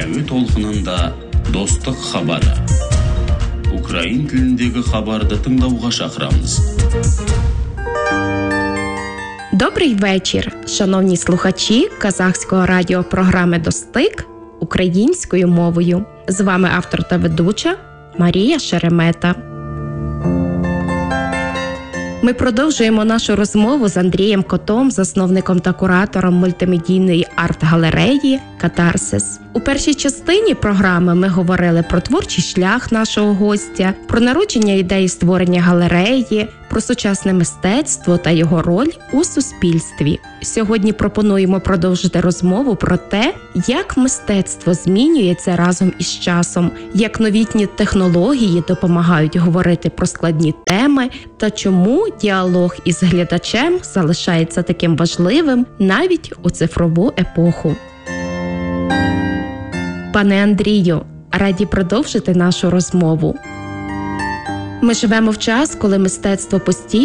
әуе толқынында достық хабары. Украин тіліндегі хабарды тыңдауға шақырамыз. Добрий вечір, шановні слухачі казахського радіопрограми «Достик» українською мовою. З вами автор та ведуча Марія Шеремета. Ми продовжуємо нашу розмову з Андрієм Котом, засновником та куратором мультимедійної арт-галереї «Катарсис». У першій частині програми ми говорили про творчий шлях нашого гостя, про народження ідеї створення галереї, про сучасне мистецтво та його роль у суспільстві. Сьогодні пропонуємо продовжити розмову про те, як мистецтво змінюється разом із часом, як новітні технології допомагають говорити про складні теми та чому діалог із глядачем залишається таким важливим навіть у цифрову епоху. Пане Андрію, раді продовжити нашу розмову. Ми живемо в час, коли мистецтво постійно